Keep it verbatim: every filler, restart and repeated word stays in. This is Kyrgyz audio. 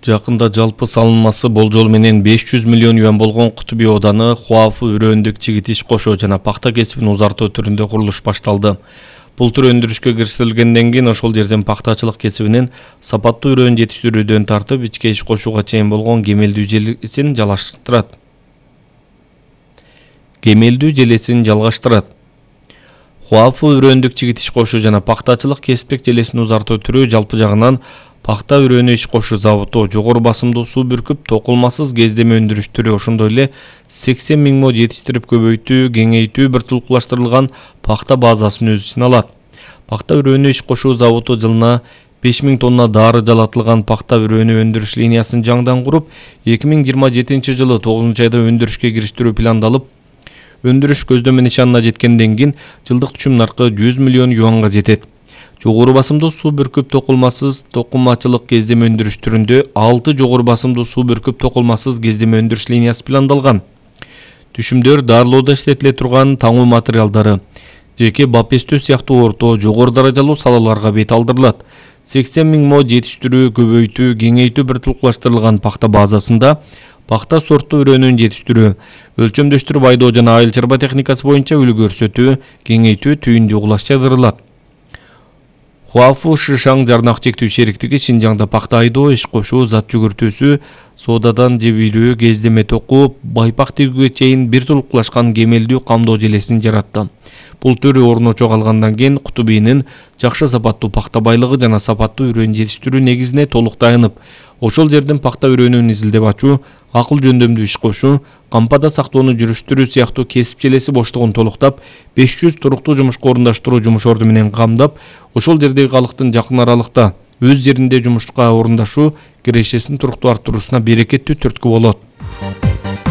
Жакында жалпы салынмасы болжол менен беш жүз миллион юан болгон Кутуби ооданы Хуафу үрөөндүк чигитиш кошуу жана пахта кесибин узартуу түрүндө курулуш башталды. Бул түр өндүрүшкө киришилгенден кийин ошол жерден пахтачылык кесибинин сапаттуу үрөөн жетиштирүүдөн тартып ичке иш кошууга чейин болгон кемелдүү желесин жалгаштырат. Кемелдүү желесин жалгаштырат. Хуафу үрөөндүк чигитиш кошуу жана пахтачылык кесиптик желесин узартуу түрү жалпы жагынан пахта үрөөнү иш кошуу заводу, жогору басымдуу суу бүркүп токулмасыз кездеме өндүрүш түрү, ошондой эле сексен миң мо жетиштирип көбөйтүү, кеңейтүү бир тулкулаштырылган пахта базасын өз ичине алат. Пахта үрөөнү иш кошуу заводу жылына беш миң тонна дары жалатылган пахта үрөөнү өндүрүш линиясын жаңдан куруп, эки миң жыйырма жетинчи жылы тогузунчу айда өндүрүшкө кириштирүү пландалып, өндүрүш көздөмө нишанына жеткенден кийин жылдык түшүм наркы жүз миллион юанга жетет. Жогору басымдуу суу бүркүп токулмасыз токумачылык кездеме өндүрүш түрүндө алты жогору басымдуу суу бүркүп токулмасыз кездеме өндүрүш линиясы пландалган. Түшүмдөр дарылоодо иштетиле турган таңуу материалдары, жеке бапестөө сыяктуу орто, жогору даражалуу салаларга бет алдырылат. сексен миң мо жетиштирүү, көбөйтүү, кеңейтүү бир тулкулаштырылган пахта базасында пахта сорттуу үрөөнүн жетиштирүү, өлчөмдөштүрүп айдоо жана айыл чарба техникасы боюнча үлгү көрсөтүү, кеңейтүү, түйүндүү кулаш чыгарылат. Хуафу Шишаң жарнак чектүү шериктиги Шинжаңда пахта айдоо, иш кошуу, зат жүгүртүүсү, соодадан жебирүү, кездеме току, байпак тигүүгө чейин бир тулкулашкан кемелдүү камдоо желесин жаратты. Бул түрү орночо калгандан кийин Кутубинин жакшы сапаттуу пахта байлыгы жана сапаттуу үрөөн жетиштирүү негизине толук таянып, ошол жерден пахта үрөөнүн изилдеп ачуу, акыл жөндөмдүү иш кошуу, кампада сактоону жүрүштүрүү сыяктуу кесип желеси боштугун толуктап, беш жүз туруктуу жумушка орундаштыруу жумуш орду менен камдап, ошол жердеги калктын жакын аралыкта өз жеринде жумушка орундашуу кирешесин туруктуу арттыруусуна берекеттүү түрткү болот.